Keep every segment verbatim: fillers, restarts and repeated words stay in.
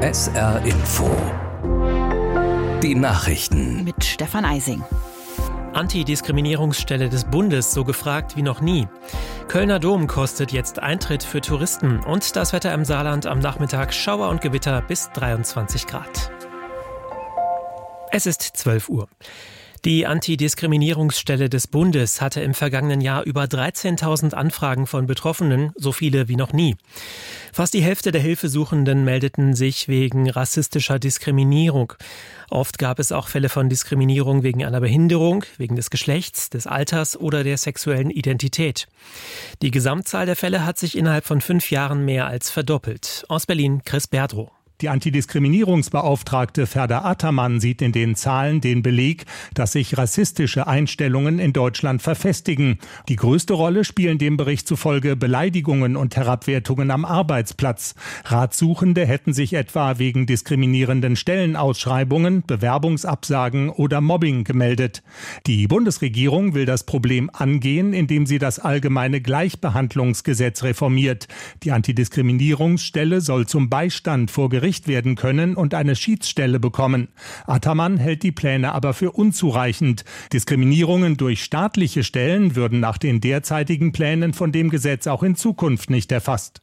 S R Info. Die Nachrichten mit Stefan Eising. Antidiskriminierungsstelle des Bundes so gefragt wie noch nie. Kölner Dom kostet jetzt Eintritt für Touristen und das Wetter im Saarland am Nachmittag Schauer und Gewitter bis dreiundzwanzig Grad. Es ist zwölf Uhr. Die Antidiskriminierungsstelle des Bundes hatte im vergangenen Jahr über dreizehntausend Anfragen von Betroffenen, so viele wie noch nie. Fast die Hälfte der Hilfesuchenden meldeten sich wegen rassistischer Diskriminierung. Oft gab es auch Fälle von Diskriminierung wegen einer Behinderung, wegen des Geschlechts, des Alters oder der sexuellen Identität. Die Gesamtzahl der Fälle hat sich innerhalb von fünf Jahren mehr als verdoppelt. Aus Berlin Chris Berdrow. Die Antidiskriminierungsbeauftragte Ferda Ataman sieht in den Zahlen den Beleg, dass sich rassistische Einstellungen in Deutschland verfestigen. Die größte Rolle spielen dem Bericht zufolge Beleidigungen und Herabwertungen am Arbeitsplatz. Ratsuchende hätten sich etwa wegen diskriminierenden Stellenausschreibungen, Bewerbungsabsagen oder Mobbing gemeldet. Die Bundesregierung will das Problem angehen, indem sie das allgemeine Gleichbehandlungsgesetz reformiert. Die Antidiskriminierungsstelle soll zum Beistand vor Gericht werden können und eine Schiedsstelle bekommen. Ataman hält die Pläne aber für unzureichend. Diskriminierungen durch staatliche Stellen würden nach den derzeitigen Plänen von dem Gesetz auch in Zukunft nicht erfasst.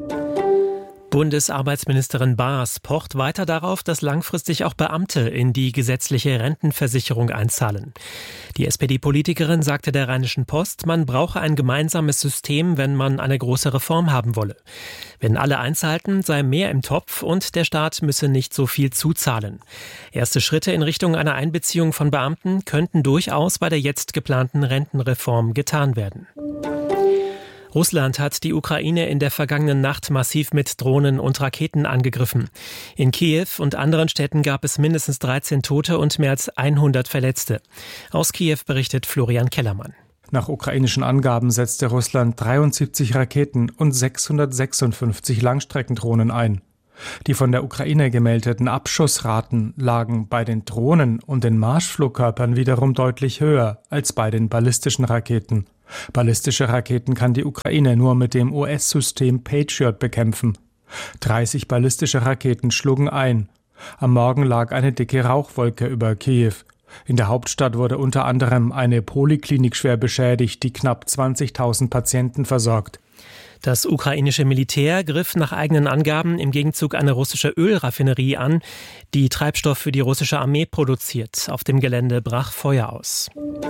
Bundesarbeitsministerin Baas pocht weiter darauf, dass langfristig auch Beamte in die gesetzliche Rentenversicherung einzahlen. Die S P D-Politikerin sagte der Rheinischen Post, man brauche ein gemeinsames System, wenn man eine große Reform haben wolle. Wenn alle einzahlten, sei mehr im Topf und der Staat müsse nicht so viel zuzahlen. Erste Schritte in Richtung einer Einbeziehung von Beamten könnten durchaus bei der jetzt geplanten Rentenreform getan werden. Russland hat die Ukraine in der vergangenen Nacht massiv mit Drohnen und Raketen angegriffen. In Kiew und anderen Städten gab es mindestens dreizehn Tote und mehr als hundert Verletzte. Aus Kiew berichtet Florian Kellermann. Nach ukrainischen Angaben setzte Russland dreiundsiebzig Raketen und sechshundertsechsundfünfzig Langstreckendrohnen ein. Die von der Ukraine gemeldeten Abschussraten lagen bei den Drohnen und den Marschflugkörpern wiederum deutlich höher als bei den ballistischen Raketen. Ballistische Raketen kann die Ukraine nur mit dem U S-System Patriot bekämpfen. dreißig ballistische Raketen schlugen ein. Am Morgen lag eine dicke Rauchwolke über Kiew. In der Hauptstadt wurde unter anderem eine Poliklinik schwer beschädigt, die knapp zwanzigtausend Patienten versorgt. Das ukrainische Militär griff nach eigenen Angaben im Gegenzug eine russische Ölraffinerie an, die Treibstoff für die russische Armee produziert. Auf dem Gelände brach Feuer aus.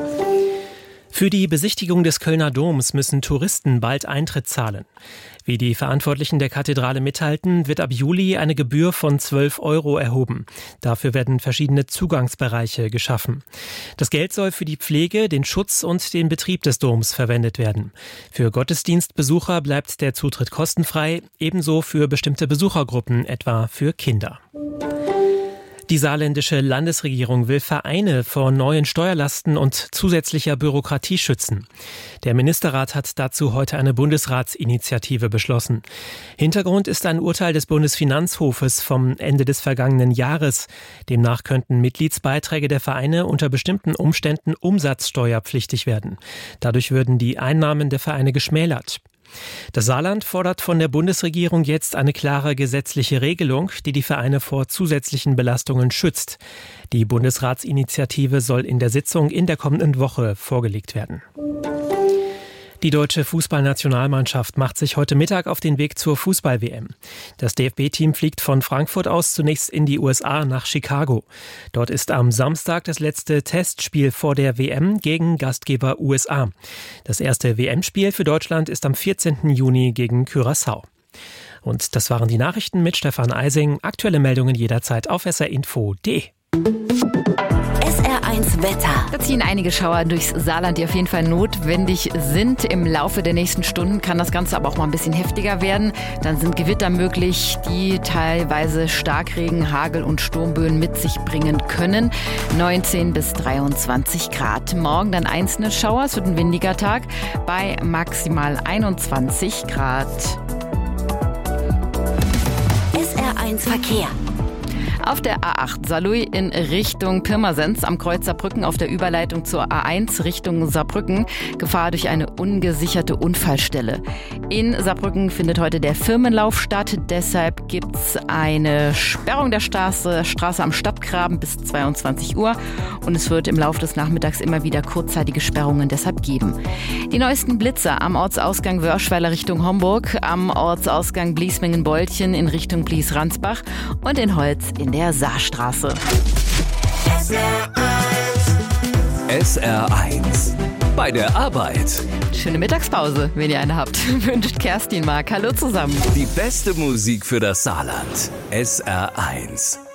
Für die Besichtigung des Kölner Doms müssen Touristen bald Eintritt zahlen. Wie die Verantwortlichen der Kathedrale mitteilten, wird ab Juli eine Gebühr von zwölf Euro erhoben. Dafür werden verschiedene Zugangsbereiche geschaffen. Das Geld soll für die Pflege, den Schutz und den Betrieb des Doms verwendet werden. Für Gottesdienstbesucher bleibt der Zutritt kostenfrei, ebenso für bestimmte Besuchergruppen, etwa für Kinder. Die saarländische Landesregierung will Vereine vor neuen Steuerlasten und zusätzlicher Bürokratie schützen. Der Ministerrat hat dazu heute eine Bundesratsinitiative beschlossen. Hintergrund ist ein Urteil des Bundesfinanzhofes vom Ende des vergangenen Jahres. Demnach könnten Mitgliedsbeiträge der Vereine unter bestimmten Umständen umsatzsteuerpflichtig werden. Dadurch würden die Einnahmen der Vereine geschmälert. Das Saarland fordert von der Bundesregierung jetzt eine klare gesetzliche Regelung, die die Vereine vor zusätzlichen Belastungen schützt. Die Bundesratsinitiative soll in der Sitzung in der kommenden Woche vorgelegt werden. Die deutsche Fußballnationalmannschaft macht sich heute Mittag auf den Weg zur Fußball-W M. Das D F B-Team fliegt von Frankfurt aus zunächst in die U S A nach Chicago. Dort ist am Samstag das letzte Testspiel vor der W M gegen Gastgeber U S A. Das erste W M-Spiel für Deutschland ist am vierzehnten Juni gegen Curaçao. Und das waren die Nachrichten mit Stefan Eising. Aktuelle Meldungen jederzeit auf s r info punkt d e. S R eins Wetter. Da ziehen einige Schauer durchs Saarland, die auf jeden Fall notwendig sind. Im Laufe der nächsten Stunden kann das Ganze aber auch mal ein bisschen heftiger werden. Dann sind Gewitter möglich, die teilweise Starkregen, Hagel und Sturmböen mit sich bringen können. neunzehn bis dreiundzwanzig Grad. Morgen dann einzelne Schauer. Es wird ein windiger Tag bei maximal einundzwanzig Grad. S R eins Verkehr. Auf der A acht Saarlouis in Richtung Pirmasens am Kreuz Saarbrücken auf der Überleitung zur A eins Richtung Saarbrücken. Gefahr durch eine ungesicherte Unfallstelle. In Saarbrücken findet heute der Firmenlauf statt. Deshalb gibt es eine Sperrung der Straße, Straße am Stadtgraben bis zweiundzwanzig Uhr. Und es wird im Laufe des Nachmittags immer wieder kurzzeitige Sperrungen deshalb geben. Die neuesten Blitzer am Ortsausgang Wörschweiler Richtung Homburg, am Ortsausgang Bliesmingen-Beulchen in Richtung Blies-Ransbach und in Holz in der Saarstraße. S R eins. Bei der Arbeit. Schöne Mittagspause, wenn ihr eine habt, wünscht Kerstin Mark. Hallo zusammen. Die beste Musik für das Saarland. S R eins.